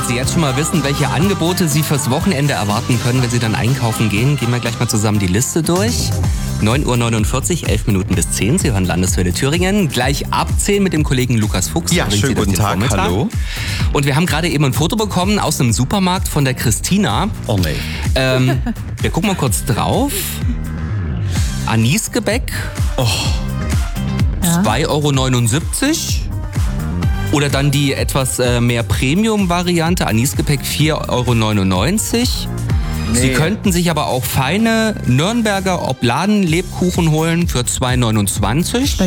Damit Sie jetzt schon mal wissen, welche Angebote Sie fürs Wochenende erwarten können, wenn Sie dann einkaufen gehen, gehen wir gleich mal zusammen die Liste durch. 9:49 Uhr, 11 Minuten bis 10. Sie hören Landeswelle Thüringen. Gleich ab 10 mit dem Kollegen Lukas Fuchs. Ja, schönen guten Tag, hallo. Und wir haben gerade eben ein Foto bekommen aus einem Supermarkt von der Christina. Oh nee. Wir gucken mal kurz drauf. Anisgebäck. Oh. 2,79 €. Oder dann die etwas mehr Premium-Variante, Anisgepäck 4,99 €. Nee. Sie könnten sich aber auch feine Nürnberger Obladen-Lebkuchen holen für 2,29 €.